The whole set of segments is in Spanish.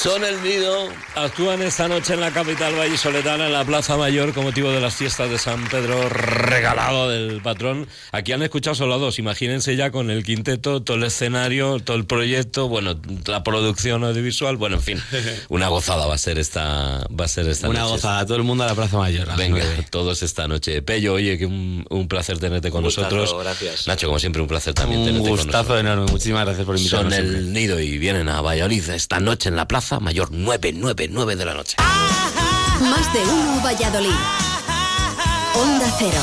Son El Nido, actúan esta noche en la capital vallisoletana, en la Plaza Mayor, con motivo de las fiestas de San Pedro Regalado del patrón. Aquí han escuchado solo dos, imagínense ya con el quinteto, todo el escenario, todo el proyecto, bueno, la producción audiovisual, bueno, en fin, una gozada va a ser esta noche. Una gozada, todo el mundo a la Plaza Mayor. Venga, todos esta noche. Pello, oye, que un placer tenerte con nosotros. Gracias. Nacho, como siempre, un placer también tenerte con nosotros. Un gustazo enorme, muchísimas gracias por invitarnos. Son El Nido y vienen a Valladolid esta noche en la Plaza Mayor, 9 de la noche. Más de uno Valladolid. Onda Cero.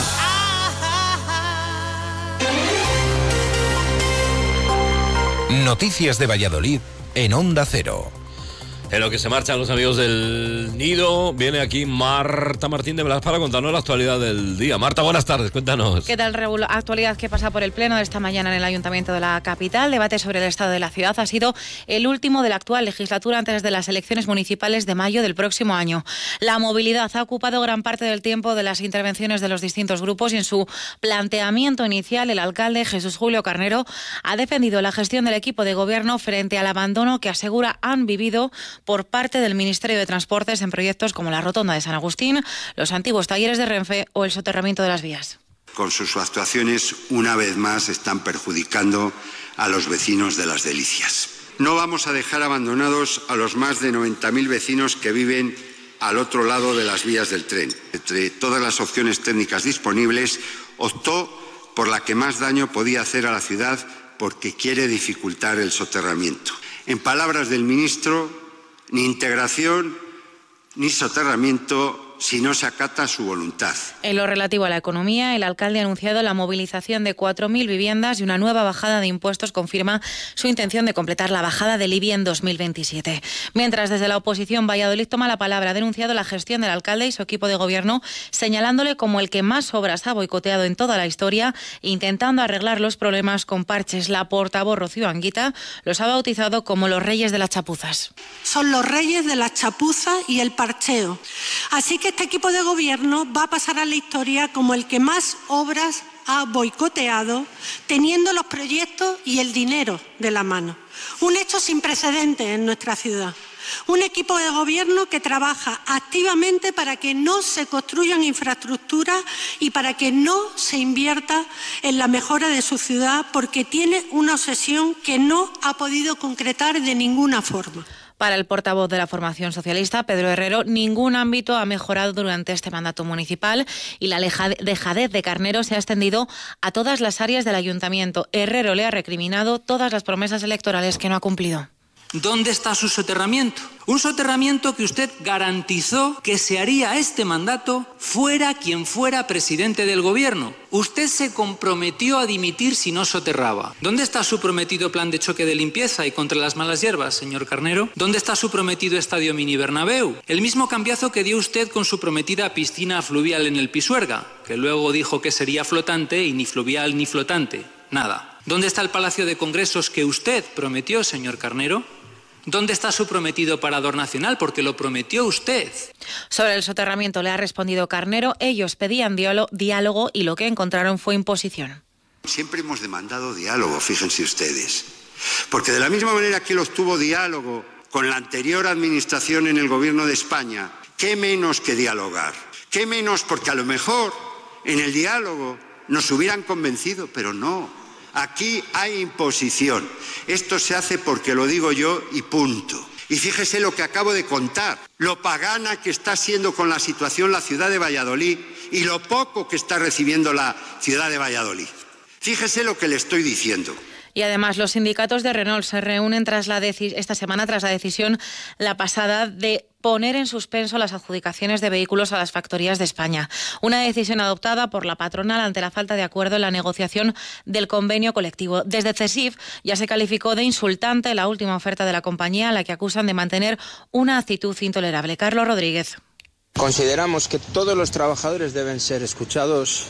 Noticias de Valladolid en Onda Cero. En lo que se marchan los amigos del Nido, viene aquí Marta Martín de Blas para contarnos la actualidad del día. Marta, buenas tardes, cuéntanos. ¿Qué tal, actualidad que pasa por el pleno de esta mañana en el Ayuntamiento de la capital? Debate sobre el estado de la ciudad ha sido el último de la actual legislatura antes de las elecciones municipales de mayo del próximo año. La movilidad ha ocupado gran parte del tiempo de las intervenciones de los distintos grupos y en su planteamiento inicial el alcalde Jesús Julio Carnero ha defendido la gestión del equipo de gobierno frente al abandono que asegura han vivido por parte del Ministerio de Transportes en proyectos como la Rotonda de San Agustín, los antiguos talleres de Renfe o el soterramiento de las vías. Con sus actuaciones, una vez más, están perjudicando a los vecinos de Las Delicias. No vamos a dejar abandonados a los más de 90.000 vecinos que viven al otro lado de las vías del tren. Entre todas las opciones técnicas disponibles, optó por la que más daño podía hacer a la ciudad porque quiere dificultar el soterramiento. En palabras del ministro, ni integración ni soterramiento si no se acata su voluntad. En lo relativo a la economía, el alcalde ha anunciado la movilización de 4.000 viviendas y una nueva bajada de impuestos confirma su intención de completar la bajada del IBI en 2027. Mientras, desde la oposición, Valladolid toma la palabra, ha denunciado la gestión del alcalde y su equipo de gobierno, señalándole como el que más obras ha boicoteado en toda la historia, intentando arreglar los problemas con parches. La portavoz Rocío Anguita los ha bautizado como los reyes de las chapuzas. Son los reyes de la chapuza y el parcheo. Así que este equipo de gobierno va a pasar a la historia como el que más obras ha boicoteado, teniendo los proyectos y el dinero de la mano. Un hecho sin precedentes en nuestra ciudad. Un equipo de gobierno que trabaja activamente para que no se construyan infraestructuras y para que no se invierta en la mejora de su ciudad, porque tiene una obsesión que no ha podido concretar de ninguna forma. Para el portavoz de la formación socialista, Pedro Herrero, ningún ámbito ha mejorado durante este mandato municipal y la dejadez de Carnero se ha extendido a todas las áreas del ayuntamiento. Herrero le ha recriminado todas las promesas electorales que no ha cumplido. ¿Dónde está su soterramiento? Un soterramiento que usted garantizó que se haría este mandato fuera quien fuera presidente del gobierno. Usted se comprometió a dimitir si no soterraba. ¿Dónde está su prometido plan de choque de limpieza y contra las malas hierbas, señor Carnero? ¿Dónde está su prometido estadio Mini Bernabéu? El mismo cambiazo que dio usted con su prometida piscina fluvial en el Pisuerga, que luego dijo que sería flotante y ni fluvial ni flotante. Nada. ¿Dónde está el Palacio de Congresos que usted prometió, señor Carnero? ¿Dónde está su prometido parador nacional? Porque lo prometió usted. Sobre el soterramiento le ha respondido Carnero. Ellos pedían diálogo y lo que encontraron fue imposición. Siempre hemos demandado diálogo, fíjense ustedes. Porque de la misma manera que él obtuvo diálogo con la anterior administración en el gobierno de España, ¿qué menos que dialogar? ¿Qué menos? Porque a lo mejor en el diálogo nos hubieran convencido, pero no. Aquí hay imposición. Esto se hace porque lo digo yo y punto. Y fíjese lo que acabo de contar, lo pagana que está siendo con la situación la ciudad de Valladolid y lo poco que está recibiendo la ciudad de Valladolid. Fíjese lo que le estoy diciendo. Y además los sindicatos de Renault se reúnen esta semana tras la decisión la pasada de poner en suspenso las adjudicaciones de vehículos a las factorías de España. Una decisión adoptada por la patronal ante la falta de acuerdo en la negociación del convenio colectivo. Desde CESIF ya se calificó de insultante la última oferta de la compañía, a la que acusan de mantener una actitud intolerable. Carlos Rodríguez. Consideramos que todos los trabajadores deben ser escuchados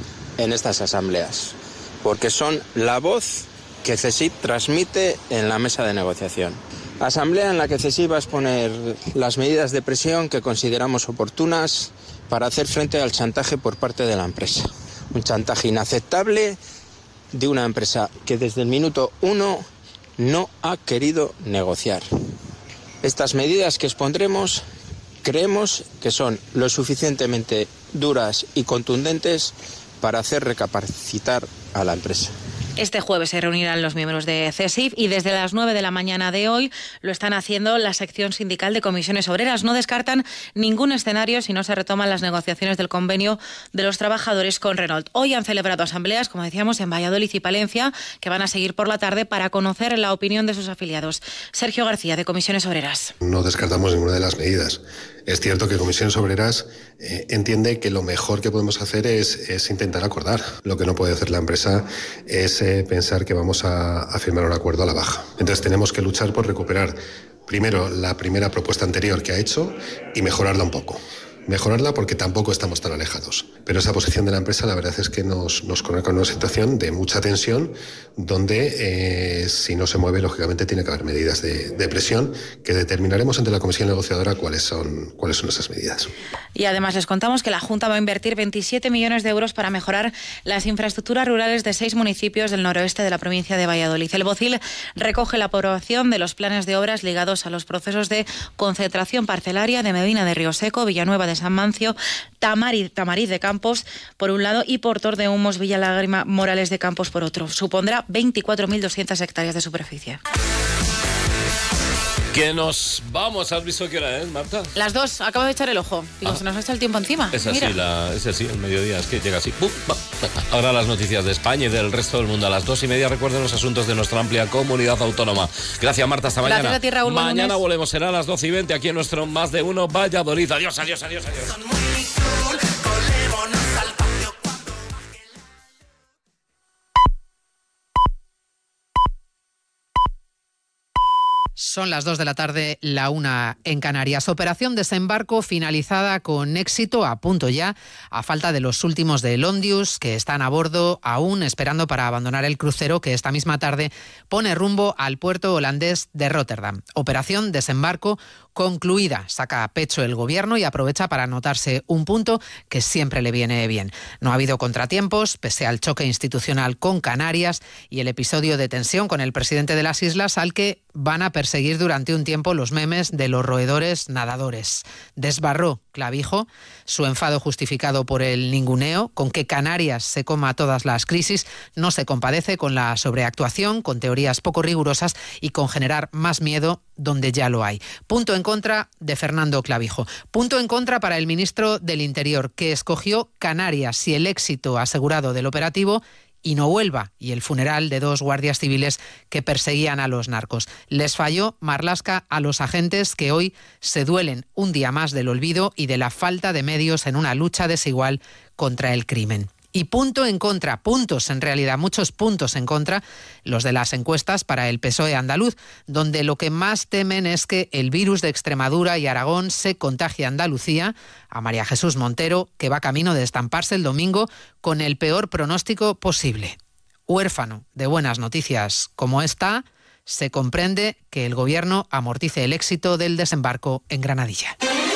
en estas asambleas, porque son la voz que CESIF transmite en la mesa de negociación. Asamblea en la que CESIF va a exponer las medidas de presión que consideramos oportunas para hacer frente al chantaje por parte de la empresa. Un chantaje inaceptable de una empresa que desde el minuto 1 no ha querido negociar. Estas medidas que expondremos creemos que son lo suficientemente duras y contundentes para hacer recapacitar a la empresa. Este jueves se reunirán los miembros de CESIF y desde las 9 de la mañana de hoy lo están haciendo la sección sindical de comisiones obreras. No descartan ningún escenario si no se retoman las negociaciones del convenio de los trabajadores con Renault. Hoy han celebrado asambleas, como decíamos, en Valladolid y Palencia, que van a seguir por la tarde para conocer la opinión de sus afiliados. Sergio García, de Comisiones Obreras. No descartamos ninguna de las medidas. Es cierto que Comisiones Obreras entiende que lo mejor que podemos hacer es intentar acordar. Lo que no puede hacer la empresa es pensar que vamos a firmar un acuerdo a la baja. Entonces tenemos que luchar por recuperar primero la primera propuesta anterior que ha hecho y mejorarla un poco. Mejorarla porque tampoco estamos tan alejados. Pero esa posición de la empresa la verdad es que nos coloca en una situación de mucha tensión donde si no se mueve lógicamente tiene que haber medidas de presión que determinaremos entre la comisión negociadora cuáles son esas medidas. Y además les contamos que la Junta va a invertir 27 millones de euros para mejorar las infraestructuras rurales de 6 municipios del noroeste de la provincia de Valladolid. El BOCIL recoge la aprobación de los planes de obras ligados a los procesos de concentración parcelaria de Medina de Rioseco, Villanueva de San Mancio, Tamariz de Campos por un lado y Portor de Humos, Villalágrima, Morales de Campos por otro. Supondrá 24.200 hectáreas de superficie. Que nos vamos. ¿Has visto qué hora es, Marta? Las 2, acabo de echar el ojo. Digo, se nos ha hecho el tiempo encima. Es así, el mediodía, es que llega así. Ahora las noticias de España y del resto del mundo a las 2:30. Recuerden los asuntos de nuestra amplia comunidad autónoma. Gracias, Marta, hasta mañana. Gracias a ti, Raúl. Mañana volvemos, será a las 12:20 aquí en nuestro Más de Uno Valladolid. Adiós. Son las 2 de la tarde, la 1 en Canarias. Operación desembarco finalizada con éxito, a punto ya, a falta de los últimos de Ondius, que están a bordo aún esperando para abandonar el crucero que esta misma tarde pone rumbo al puerto holandés de Rotterdam. Operación desembarco concluida. Saca a pecho el gobierno y aprovecha para anotarse un punto que siempre le viene bien. No ha habido contratiempos, pese al choque institucional con Canarias y el episodio de tensión con el presidente de las islas, al que van a perseguir durante un tiempo los memes de los roedores nadadores. Desbarró Clavijo su enfado justificado por el ninguneo, con que Canarias se coma todas las crisis. No se compadece con la sobreactuación, con teorías poco rigurosas y con generar más miedo donde ya lo hay. Punto en contra de Fernando Clavijo. Punto en contra para el ministro del Interior, que escogió Canarias y el éxito asegurado del operativo y no Huelva y el funeral de 2 guardias civiles que perseguían a los narcos. Les falló Marlaska a los agentes que hoy se duelen un día más del olvido y de la falta de medios en una lucha desigual contra el crimen. Y punto en contra, puntos en realidad, muchos puntos en contra, los de las encuestas para el PSOE andaluz, donde lo que más temen es que el virus de Extremadura y Aragón se contagie a Andalucía, a María Jesús Montero, que va camino de estamparse el domingo con el peor pronóstico posible. Huérfano de buenas noticias como esta, se comprende que el gobierno amortice el éxito del desembarco en Granadilla.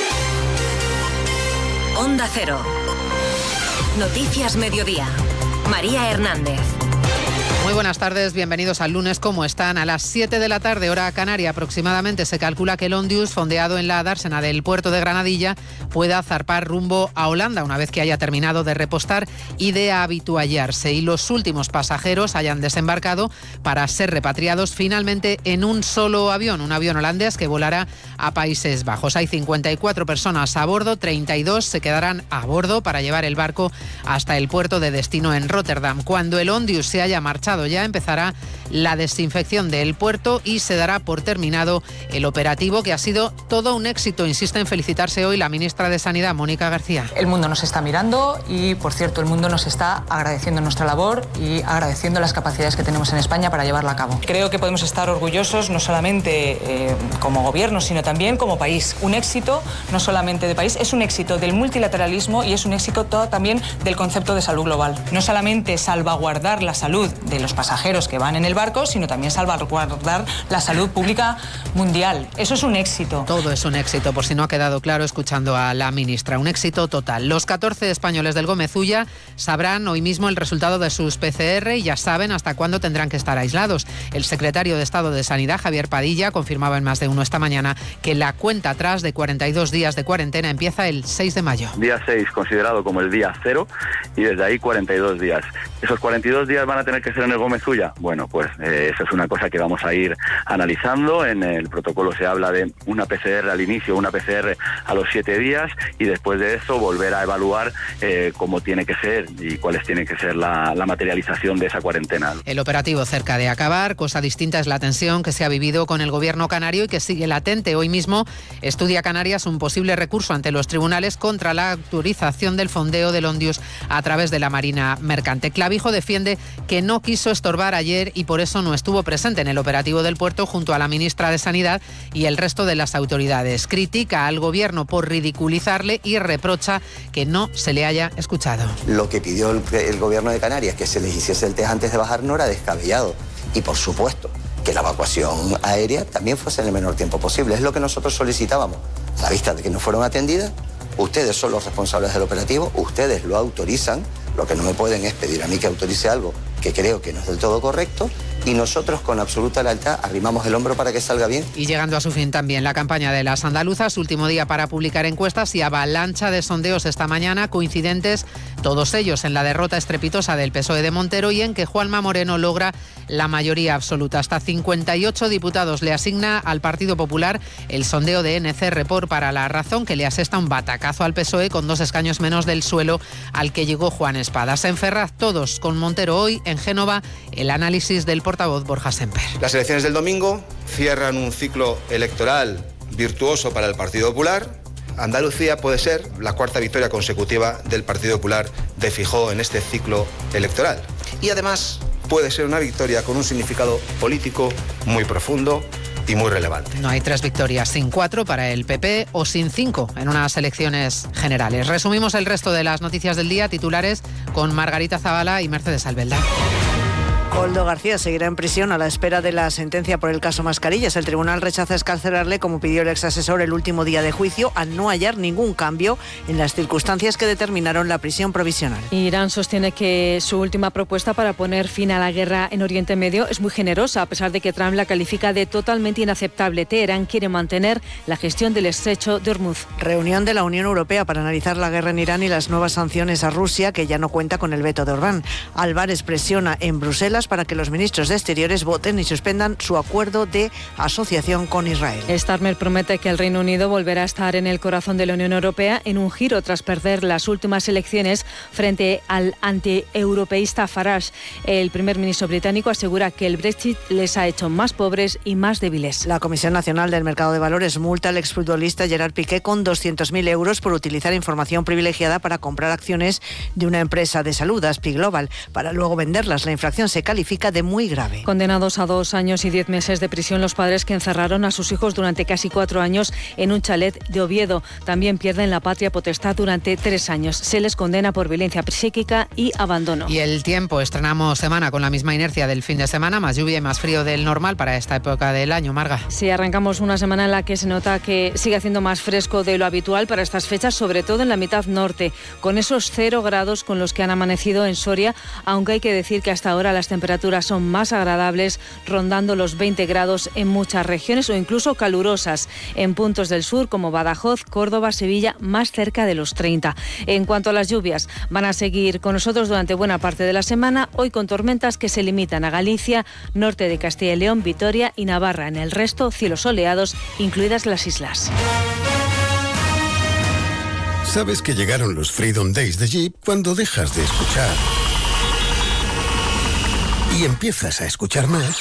Onda Cero. Noticias Mediodía. María Hernández. Muy buenas tardes, bienvenidos al lunes. ¿Cómo están? A las 7 de la tarde, hora canaria aproximadamente, se calcula que el Ondius, fondeado en la dársena del puerto de Granadilla, pueda zarpar rumbo a Holanda una vez que haya terminado de repostar y de habituallarse y los últimos pasajeros hayan desembarcado para ser repatriados finalmente en un solo avión, un avión holandés que volará a Países Bajos. Hay 54 personas a bordo, 32 se quedarán a bordo para llevar el barco hasta el puerto de destino en Rotterdam. Cuando el Ondius se haya marchado ya, empezará la desinfección del puerto y se dará por terminado el operativo, que ha sido todo un éxito. Insiste en felicitarse hoy la ministra de Sanidad, Mónica García. El mundo nos está mirando y, por cierto, el mundo nos está agradeciendo nuestra labor y agradeciendo las capacidades que tenemos en España para llevarla a cabo. Creo que podemos estar orgullosos no solamente como gobierno, sino también como país. Un éxito no solamente de país, es un éxito del multilateralismo y es un éxito todo también del concepto de salud global. No solamente salvaguardar la salud del los pasajeros que van en el barco, sino también salvaguardar la salud pública mundial. Eso es un éxito. Todo es un éxito, por si no ha quedado claro escuchando a la ministra. Un éxito total. Los 14 españoles del Gómez Ulla sabrán hoy mismo el resultado de sus PCR y ya saben hasta cuándo tendrán que estar aislados. El secretario de Estado de Sanidad, Javier Padilla, confirmaba en Más de Uno esta mañana que la cuenta atrás de 42 días de cuarentena empieza el 6 de mayo. Día 6 considerado como el día 0 y desde ahí 42 días. ¿Esos 42 días van a tener que ser en el Gómez Ulla? Bueno, pues eso es una cosa que vamos a ir analizando. En el protocolo se habla de una PCR al inicio, una PCR a los 7 días y después de eso volver a evaluar cómo tiene que ser y cuáles tiene que ser la materialización de esa cuarentena. El operativo cerca de acabar, cosa distinta es la tensión que se ha vivido con el gobierno canario y que sigue latente. Hoy mismo estudia Canarias un posible recurso ante los tribunales contra la autorización del fondeo del Ondius a través de la Marina Mercante. Clavijo defiende que no quiso estorbar ayer y por eso no estuvo presente en el operativo del puerto junto a la ministra de Sanidad y el resto de las autoridades. Critica al gobierno por ridiculizarle y reprocha que no se le haya escuchado. Lo que pidió el gobierno de Canarias, que se les hiciese el test antes de bajar, no era descabellado. Y por supuesto, que la evacuación aérea también fuese en el menor tiempo posible. Es lo que nosotros solicitábamos. A la vista de que no fueron atendidas, ustedes son los responsables del operativo, ustedes lo autorizan. Lo que no me pueden es pedir a mí que autorice algo que creo que no es del todo correcto y nosotros con absoluta lealtad arrimamos el hombro para que salga bien. Y llegando a su fin también la campaña de las andaluzas, último día para publicar encuestas y avalancha de sondeos esta mañana, coincidentes todos ellos en la derrota estrepitosa del PSOE de Montero y en que Juanma Moreno logra la mayoría absoluta. Hasta 58 diputados le asigna al Partido Popular el sondeo de NC Report para La Razón, que le asesta un batacazo al PSOE con 2 escaños menos del suelo al que llegó Juan Espadas. En Ferraz todos con Montero hoy. En Génova el análisis del portavoz Borja Semper. Las elecciones del domingo cierran un ciclo electoral virtuoso para el Partido Popular. Andalucía puede ser la 4ª victoria consecutiva del Partido Popular de Feijóo en este ciclo electoral. Y además puede ser una victoria con un significado político muy profundo y muy relevante. No hay 3 victorias sin 4 para el PP o sin 5 en unas elecciones generales. Resumimos el resto de las noticias del día, titulares con Margarita Zavala y Mercedes Albelda. Koldo García seguirá en prisión a la espera de la sentencia por el caso Mascarillas. El tribunal rechaza excarcelarle, como pidió el exasesor el último día de juicio, al no hallar ningún cambio en las circunstancias que determinaron la prisión provisional. Irán sostiene que su última propuesta para poner fin a la guerra en Oriente Medio es muy generosa, a pesar de que Trump la califica de totalmente inaceptable. Teherán quiere mantener la gestión del estrecho de Hormuz. Reunión de la Unión Europea para analizar la guerra en Irán y las nuevas sanciones a Rusia, que ya no cuenta con el veto de Orbán. Álvarez presiona en Bruselas para que los ministros de Exteriores voten y suspendan su acuerdo de asociación con Israel. Starmer promete que el Reino Unido volverá a estar en el corazón de la Unión Europea en un giro tras perder las últimas elecciones frente al antieuropeísta Farage. El primer ministro británico asegura que el Brexit les ha hecho más pobres y más débiles. La Comisión Nacional del Mercado de Valores multa al exfutbolista Gerard Piqué con 200.000 euros por utilizar información privilegiada para comprar acciones de una empresa de salud, Aspi Global, para luego venderlas. La infracción se califica de muy grave. Condenados a 2 años y 10 meses de prisión los padres que encerraron a sus hijos durante casi 4 años en un chalet de Oviedo. También pierden la patria potestad durante 3 años. Se les condena por violencia psíquica y abandono. Y el tiempo, estrenamos semana con la misma inercia del fin de semana, más lluvia y más frío del normal para esta época del año, Marga. Sí, arrancamos una semana en la que se nota que sigue haciendo más fresco de lo habitual para estas fechas, sobre todo en la mitad norte, con esos 0 grados con los que han amanecido en Soria, aunque hay que decir que hasta ahora las temperaturas son más agradables, rondando los 20 grados en muchas regiones o incluso calurosas en puntos del sur como Badajoz, Córdoba, Sevilla, más cerca de los 30. En cuanto a las lluvias, van a seguir con nosotros durante buena parte de la semana, hoy con tormentas que se limitan a Galicia, norte de Castilla y León, Vitoria y Navarra. En el resto, cielos soleados, incluidas las islas. ¿Sabes que llegaron los Freedom Days de Jeep cuando dejas de escuchar y empiezas a escuchar más?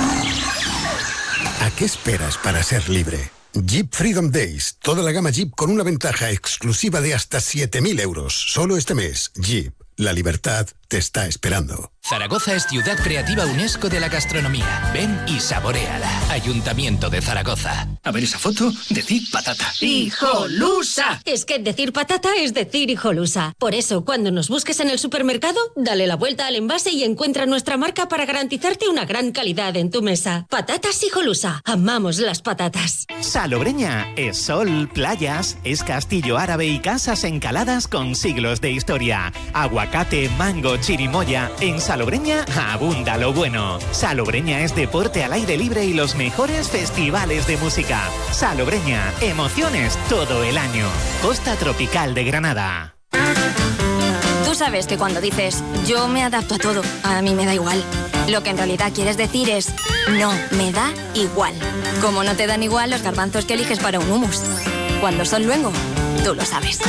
¿A qué esperas para ser libre? Jeep Freedom Days. Toda la gama Jeep con una ventaja exclusiva de hasta 7.000 euros. Solo este mes. Jeep. La libertad te está esperando. Zaragoza es ciudad creativa UNESCO de la gastronomía. Ven y saboréala. Ayuntamiento de Zaragoza. A ver esa foto, decid patata. ¡Hijolusa! Es que decir patata es decir hijolusa. Por eso, cuando nos busques en el supermercado, dale la vuelta al envase y encuentra nuestra marca para garantizarte una gran calidad en tu mesa. Patatas Hijolusa. Amamos las patatas. Salobreña es sol, playas, es castillo árabe y casas encaladas con siglos de historia. Aguacate, mango, chirimoya. En Salobreña abunda lo bueno. Salobreña es deporte al aire libre y los mejores festivales de música. Salobreña, emociones todo el año. Costa Tropical de Granada. Tú sabes que cuando dices yo me adapto a todo, a mí me da igual. Lo que en realidad quieres decir es no, me da igual. Como no te dan igual los garbanzos que eliges para un hummus. Cuando son luengo, tú lo sabes.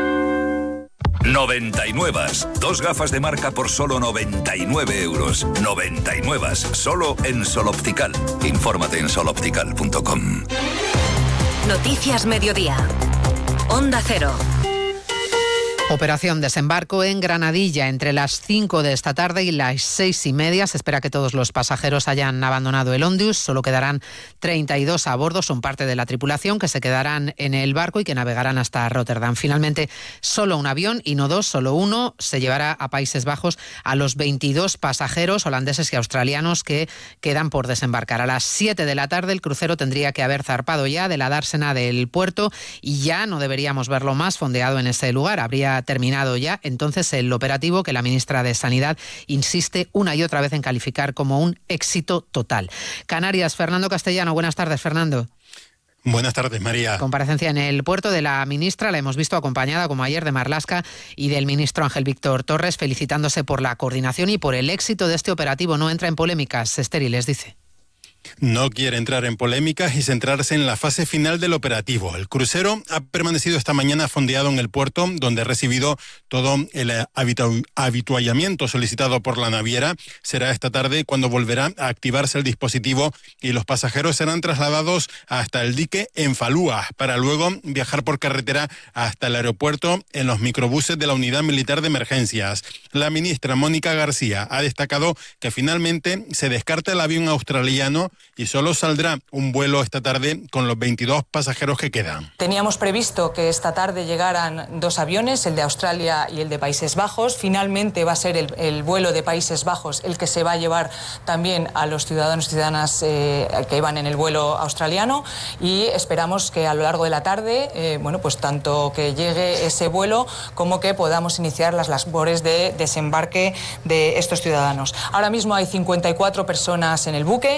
99. 2 gafas de marca por solo 99 euros. 99. Solo en Sol Optical. Infórmate en soloptical.com. Noticias Mediodía. Onda Cero. Operación desembarco en Granadilla entre las 5 de esta tarde y las 6:30. Se espera que todos los pasajeros hayan abandonado el Ondius. Solo quedarán 32 a bordo. Son parte de la tripulación que se quedarán en el barco y que navegarán hasta Rotterdam. Finalmente, solo un avión y no dos, solo uno, se llevará a Países Bajos a los 22 pasajeros holandeses y australianos que quedan por desembarcar. A las 7 de la tarde el crucero tendría que haber zarpado ya de la dársena del puerto y ya no deberíamos verlo más fondeado en ese lugar. Habría terminado ya entonces el operativo que la ministra de Sanidad insiste una y otra vez en calificar como un éxito total. Canarias, Fernando Castellano. Buenas tardes, Fernando. Buenas tardes, María. Comparecencia en el puerto de la ministra, la hemos visto acompañada, como ayer, de Marlaska y del ministro Ángel Víctor Torres, felicitándose por la coordinación y por el éxito de este operativo. No entra en polémicas estériles, dice. No quiere entrar en polémicas y centrarse en la fase final del operativo. El crucero ha permanecido esta mañana fondeado en el puerto, donde ha recibido todo el habituallamiento solicitado por la naviera. Será esta tarde cuando volverá a activarse el dispositivo y los pasajeros serán trasladados hasta el dique en Falúa, para luego viajar por carretera hasta el aeropuerto en los microbuses de la Unidad Militar de Emergencias. La ministra Mónica García ha destacado que finalmente se descarta el avión australiano y solo saldrá un vuelo esta tarde con los 22 pasajeros que quedan. Teníamos previsto que esta tarde llegaran 2 aviones, el de Australia y el de Países Bajos. Finalmente va a ser el vuelo de Países Bajos el que se va a llevar también a los ciudadanos y ciudadanas que iban en el vuelo australiano, y esperamos que a lo largo de la tarde, pues tanto que llegue ese vuelo como que podamos iniciar las labores de desembarque de estos ciudadanos. Ahora mismo hay 54 personas en el buque.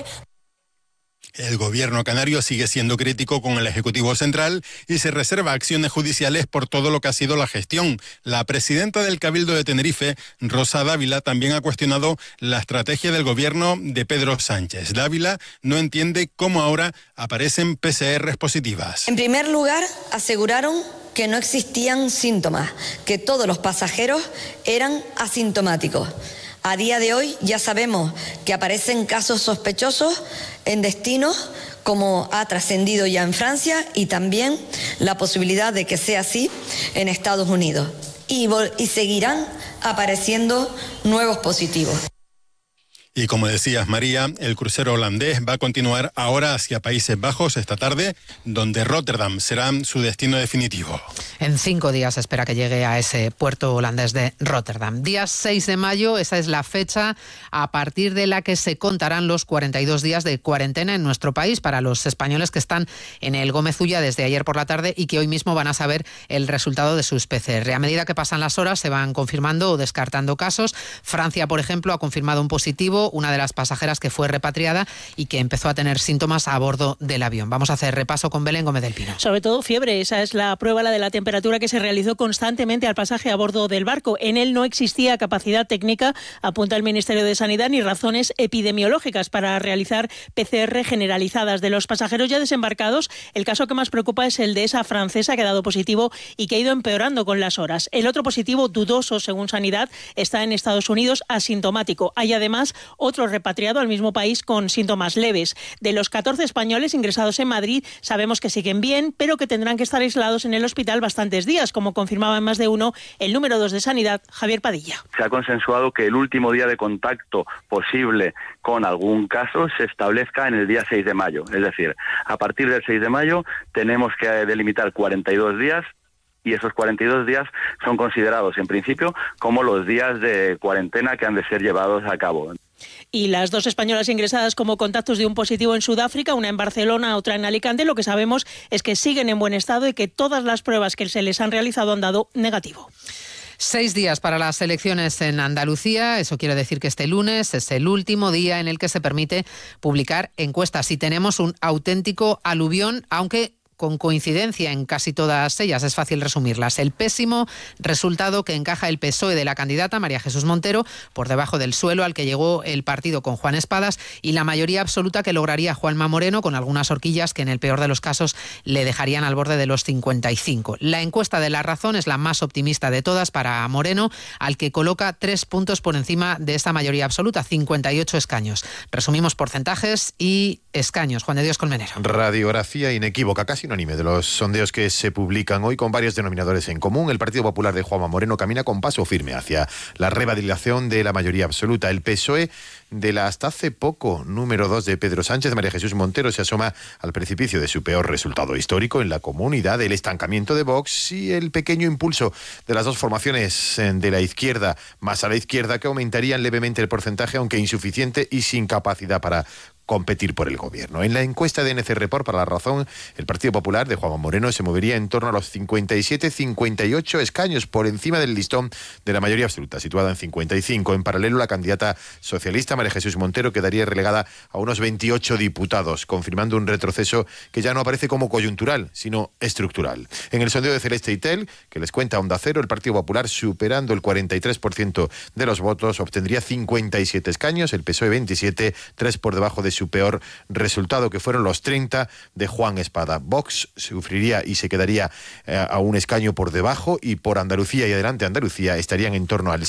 El gobierno canario sigue siendo crítico con el Ejecutivo Central y se reserva acciones judiciales por todo lo que ha sido la gestión. La presidenta del Cabildo de Tenerife, Rosa Dávila, también ha cuestionado la estrategia del gobierno de Pedro Sánchez. Dávila no entiende cómo ahora aparecen PCRs positivas. En primer lugar, aseguraron que no existían síntomas, que todos los pasajeros eran asintomáticos. A día de hoy ya sabemos que aparecen casos sospechosos en destinos como ha trascendido ya en Francia, y también la posibilidad de que sea así en Estados Unidos. Y seguirán apareciendo nuevos positivos. Y como decías, María, el crucero holandés va a continuar ahora hacia Países Bajos esta tarde, donde Rotterdam será su destino definitivo. En 5 días se espera que llegue a ese puerto holandés de Rotterdam. Día 6 de mayo, esa es la fecha a partir de la que se contarán los 42 días de cuarentena en nuestro país para los españoles que están en el Gómez Ulla desde ayer por la tarde y que hoy mismo van a saber el resultado de sus PCR. A medida que pasan las horas se van confirmando o descartando casos. Francia, por ejemplo, ha confirmado un positivo, una de las pasajeras que fue repatriada y que empezó a tener síntomas a bordo del avión. Vamos a hacer repaso con Belén Gómez del Pino. Sobre todo fiebre, esa es la prueba, la de la temperatura que se realizó constantemente al pasaje a bordo del barco. En él no existía capacidad técnica, apunta el Ministerio de Sanidad, ni razones epidemiológicas para realizar PCR generalizadas. De los pasajeros ya desembarcados, el caso que más preocupa es el de esa francesa que ha dado positivo y que ha ido empeorando con las horas. El otro positivo, dudoso según Sanidad, está en Estados Unidos, asintomático. Hay además otro repatriado al mismo país con síntomas leves. De los 14 españoles ingresados en Madrid, sabemos que siguen bien, pero que tendrán que estar aislados en el hospital bastantes días, como confirmaba en Más de Uno el número 2 de Sanidad, Javier Padilla. Se ha consensuado que el último día de contacto posible con algún caso se establezca en el día 6 de mayo. Es decir, a partir del 6 de mayo tenemos que delimitar 42 días y esos 42 días son considerados en principio como los días de cuarentena que han de ser llevados a cabo. Y las 2 españolas ingresadas como contactos de un positivo en Sudáfrica, una en Barcelona, otra en Alicante, lo que sabemos es que siguen en buen estado y que todas las pruebas que se les han realizado han dado negativo. 6 días para las elecciones en Andalucía. Eso quiere decir que este lunes es el último día en el que se permite publicar encuestas. Y tenemos un auténtico aluvión, aunque con coincidencia en casi todas ellas, es fácil resumirlas. El pésimo resultado que encaja el PSOE de la candidata María Jesús Montero, por debajo del suelo al que llegó el partido con Juan Espadas, y la mayoría absoluta que lograría Juanma Moreno, con algunas horquillas que en el peor de los casos le dejarían al borde de los 55. La encuesta de La Razón es la más optimista de todas para Moreno, al que coloca 3 puntos por encima de esta mayoría absoluta, 58 escaños. Resumimos porcentajes y escaños. Juan de Dios Colmenero. Radiografía inequívoca, casi unánime de los sondeos que se publican hoy, con varios denominadores en común. El Partido Popular de Juanma Moreno camina con paso firme hacia la revalidación de la mayoría absoluta. El PSOE de la hasta hace poco número 2 de Pedro Sánchez, María Jesús Montero, se asoma al precipicio de su peor resultado histórico en la comunidad, el estancamiento de Vox y el pequeño impulso de las 2 formaciones de la izquierda, más a la izquierda, que aumentarían levemente el porcentaje, aunque insuficiente y sin capacidad para competir por el gobierno. En la encuesta de NC Report para La Razón, el Partido Popular de Juanma Moreno se movería en torno a los 57-58 escaños, por encima del listón de la mayoría absoluta, situada en 55. En paralelo, la candidata socialista María Jesús Montero quedaría relegada a unos 28 diputados, confirmando un retroceso que ya no aparece como coyuntural, sino estructural. En el sondeo de Celeste Itel, que les cuenta Onda Cero, el Partido Popular, superando el 43% de los votos, obtendría 57 escaños, el PSOE 27, 3 por debajo de su peor resultado, que fueron los 30 de Juan Espada. Vox sufriría y se quedaría a un escaño por debajo, y por Andalucía y Adelante Andalucía estarían en torno al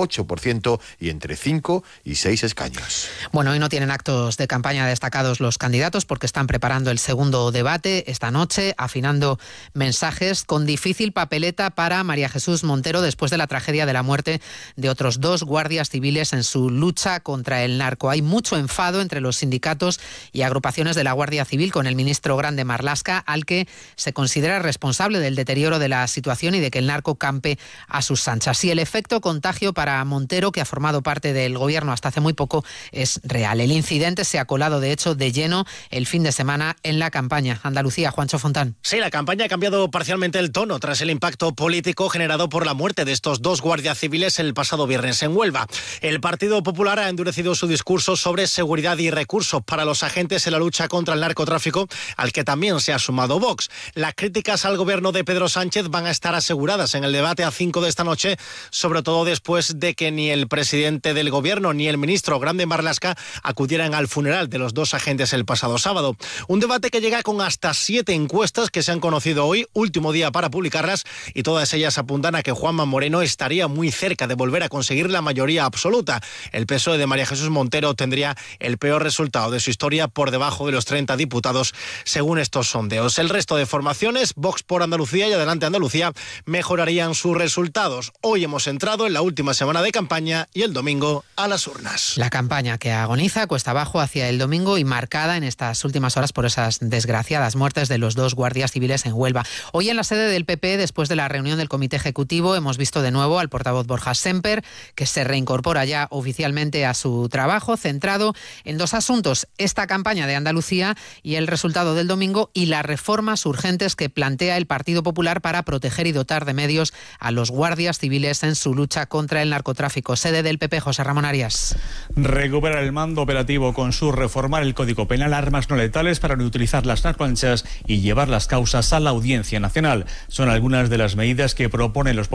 7-8% y entre 5 y 6 escaños. Bueno, hoy no tienen actos de campaña destacados los candidatos porque están preparando el segundo debate esta noche, afinando mensajes, con difícil papeleta para María Jesús Montero después de la tragedia de la muerte de otros 2 guardias civiles en su lucha contra el narco. Hay mucho enfado entre los sindicatos y agrupaciones de la Guardia Civil con el ministro Grande Marlaska, al que se considera responsable del deterioro de la situación y de que el narco campe a sus anchas. Y el efecto contagio para Montero, que ha formado parte del gobierno hasta hace muy poco, es real. El incidente se ha colado, de hecho, de lleno el fin de semana en la campaña. Andalucía, Juancho Fontán. Sí, la campaña ha cambiado parcialmente el tono tras el impacto político generado por la muerte de estos 2 guardias civiles el pasado viernes en Huelva. El Partido Popular ha endurecido su discurso sobre seguridad y recursos para los agentes en la lucha contra el narcotráfico, al que también se ha sumado Vox. Las críticas al gobierno de Pedro Sánchez van a estar aseguradas en el debate a 5 de esta noche, sobre todo después de que ni el presidente del gobierno ni el ministro Grande Marlaska acudieran al funeral de los 2 agentes el pasado sábado. Un debate que llega con hasta 7 encuestas que se han conocido hoy, último día para publicarlas, y todas ellas apuntan a que Juanma Moreno estaría muy cerca de volver a conseguir la mayoría absoluta. El PSOE de María Jesús Montero tendría el peor resultado de su historia, por debajo de los 30 diputados, según estos sondeos. El resto de formaciones, Vox por Andalucía y Adelante Andalucía, mejorarían sus resultados. Hoy hemos entrado en la última semana de campaña y el domingo a las urnas. La campaña que agoniza cuesta abajo hacia el domingo y marcada en estas últimas horas por esas desgraciadas muertes de los 2 guardias civiles en Huelva. Hoy en la sede del PP, después de la reunión del Comité Ejecutivo, hemos visto de nuevo al portavoz Borja Semper, que se reincorpora ya oficialmente a su trabajo, centrado en 2 asuntos: esta campaña de Andalucía y el resultado del domingo, y las reformas urgentes que plantea el Partido Popular para proteger y dotar de medios a los guardias civiles en su lucha contra el narcotráfico. Sede del PP, José Ramón Arias. Recuperar el mando operativo con su reformar el Código Penal, armas no letales para no utilizar las narcoanchas y llevar las causas a la Audiencia Nacional. Son algunas de las medidas que proponen los